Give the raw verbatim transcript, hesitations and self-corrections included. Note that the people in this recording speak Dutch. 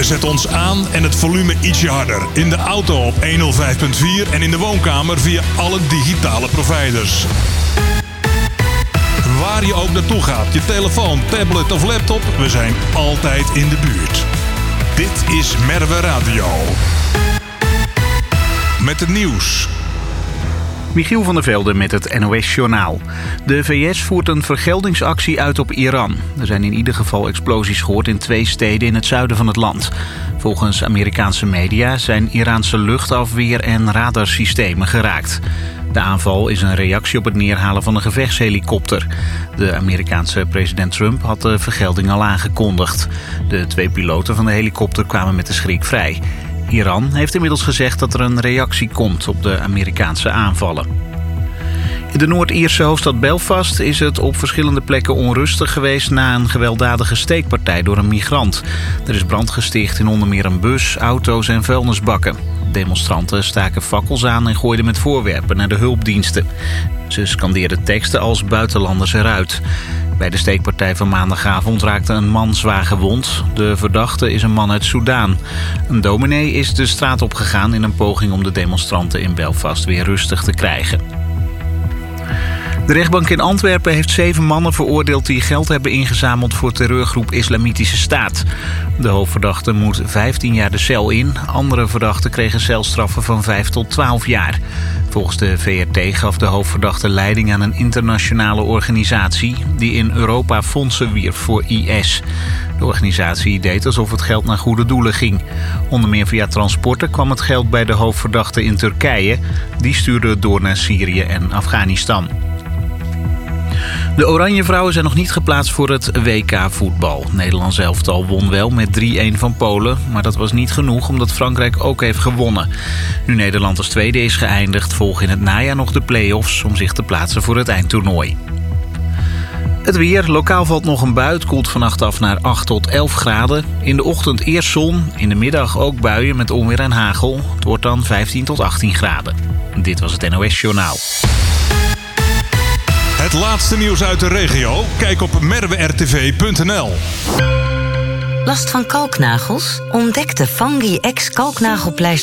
Zet ons aan en het volume ietsje harder. In de auto op honderdvijf komma vier en in de woonkamer via alle digitale providers. Waar je ook naartoe gaat, je telefoon, tablet of laptop, we zijn altijd in de buurt. Dit is Merwe Radio. Met het nieuws. Michiel van der Velde met het N O S-journaal. De V S voert een vergeldingsactie uit op Iran. Er zijn in ieder geval explosies gehoord in twee steden in het zuiden van het land. Volgens Amerikaanse media zijn Iraanse luchtafweer- en radarsystemen geraakt. De aanval is een reactie op het neerhalen van een gevechtshelikopter. De Amerikaanse president Trump had de vergelding al aangekondigd. De twee piloten van de helikopter kwamen met de schrik vrij. Iran heeft inmiddels gezegd dat er een reactie komt op de Amerikaanse aanvallen. In de Noord-Ierse hoofdstad Belfast is het op verschillende plekken onrustig geweest na een gewelddadige steekpartij door een migrant. Er is brand gesticht in onder meer een bus, auto's en vuilnisbakken. Demonstranten staken fakkels aan en gooiden met voorwerpen naar de hulpdiensten. Ze scandeerden teksten als buitenlanders eruit. Bij de steekpartij van maandagavond raakte een man zwaar gewond. De verdachte is een man uit Soudaan. Een dominee is de straat opgegaan in een poging om de demonstranten in Belfast weer rustig te krijgen. De rechtbank in Antwerpen heeft zeven mannen veroordeeld die geld hebben ingezameld voor terreurgroep Islamitische Staat. De hoofdverdachte moet vijftien jaar de cel in. Andere verdachten kregen celstraffen van vijf tot twaalf jaar. Volgens de V R T gaf de hoofdverdachte leiding aan een internationale organisatie die in Europa fondsen wierp voor I S. De organisatie deed alsof het geld naar goede doelen ging. Onder meer via transporten kwam het geld bij de hoofdverdachte in Turkije. Die stuurde het door naar Syrië en Afghanistan. De Oranjevrouwen zijn nog niet geplaatst voor het W K-voetbal. Nederlands elftal won wel met drie-een van Polen, maar dat was niet genoeg omdat Frankrijk ook heeft gewonnen. Nu Nederland als tweede is geëindigd, volgen in het najaar nog de play-offs om zich te plaatsen voor het eindtoernooi. Het weer. Lokaal valt nog een bui. Het koelt vannacht af naar acht tot elf graden. In de ochtend eerst zon. In de middag ook buien met onweer en hagel. Het wordt dan vijftien tot achttien graden. Dit was het N O S-journaal. Het laatste nieuws uit de regio? Kijk op merwe r t v punt n l. Last van kalknagels? Ontdek de Fungi X kalknagelpleister